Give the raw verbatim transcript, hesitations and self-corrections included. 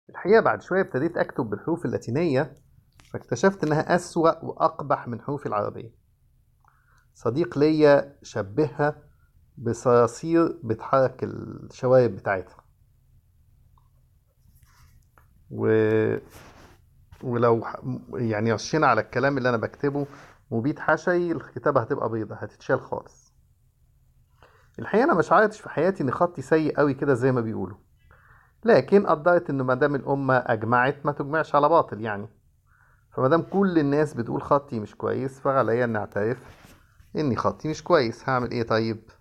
الحقيقة بعد شوية ابتديت أكتب بالحروف اللاتينية، فاكتشفت إنها أسوأ وأقبح من حروف العربية. صديق ليا شبهها بصراصير بتحرك الشوارب بتاعتها. و... ولو ح- يعني رشينا على الكلام اللي أنا بكتبه مبيد حشي، الكتابة هتبقى بيضة، هتتشال خالص. الحقيقة أنا مش عارفش في حياتي إن خطي سيء قوي كده زي ما بيقولوا، لكن قدرت إنه مادام الأمة أجمعت ما تجمعش على باطل يعني. فمادام كل الناس بتقول خطي مش كويس، فعليا إني أعترف إني خطي مش كويس. هعمل إيه طيب؟